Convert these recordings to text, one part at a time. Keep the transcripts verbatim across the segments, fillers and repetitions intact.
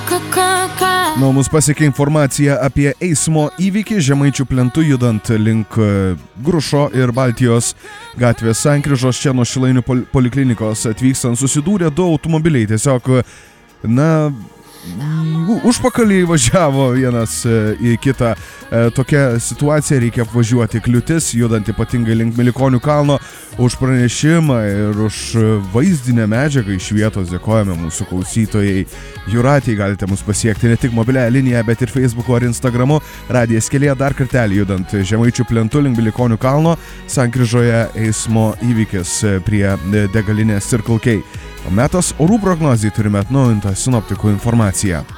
Nu, mus pasiekė informacija apie eismo įvykį Žemaičių plentu judant link Grušo ir Baltijos gatvės sankryžos. Čia nuo Šilainių poliklinikos atvykstant susidūrė du automobiliai. Tiesiog, na, užpakalį važiavo vienas į kitą. Tokia situacija, reikia apvažiuoti kliūtis, judant ypatingai link Milikonių kalno. Už pranešimą ir už vaizdinę medžiagą iš vietos dėkojame mūsų klausytojai Jūratei. Galite mus pasiekti ne tik mobiliąją liniją, bet ir Facebook'u ar Instagram'u. Radijas kelyje dar kartelį judant Žemaičių plentu link Milikonių kalno. Sankryžoje eismo įvykis prie degalinės Circle K. O metas orų prognozijai, turime atnaujintą sinoptikų informaciją.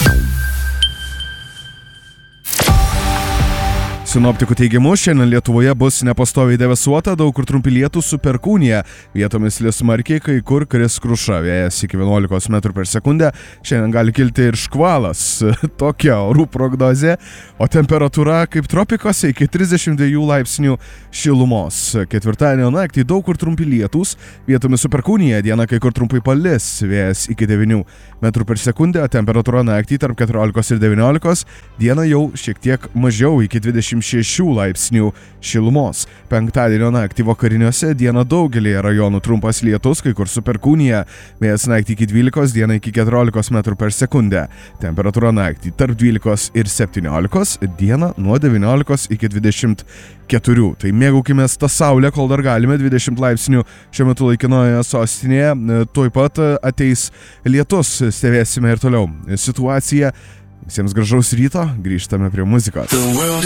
Sinoptikų teigimu, šiandien Lietuvoje bus nepastoviai debesuota, daug kur trumpi lietūs su perkūnija. Vietomis lis smarkiai, kai kur kris kruša, vėjas iki vienuolikos metrų per sekundę. Šiandien gali kilti ir škvalas. Tokia orų prognozė, o temperatūra kaip tropikose iki trisdešimt dviejų laipsnių šilumos. Ketvirtadienio naktį daug kur trumpi lietūs, vietomis su perkūnija, dieną kai kur trumpai palis, vėjas iki devynių metrų per sekundę, temperatūra naktį tarp keturiolikos ir devyniolikos, dieną jau šiek tiek mažiau iki dvidešimt šešių laipsnių šilumos. Penktadienio naktį vakariniuose dieną daugelėje rajonų trumpas lietus, kai kur su perkūnija, vėjas naktį iki dvylikos, dieną iki keturiolikos metrų per sekundę. Temperatūra naktį tarp dvylikos ir septyniolikos, dieną nuo devyniolikos iki dvidešimt keturių. Tai mėgaukimės tą saulę, kol dar galime. Dvidešimt laipsnių šiuo metu laikinoje sostinėje. Tuoj pat ateis lietus, stebėsime ir toliau situaciją. Visiems gražaus ryto, grįžtame prie muzikos.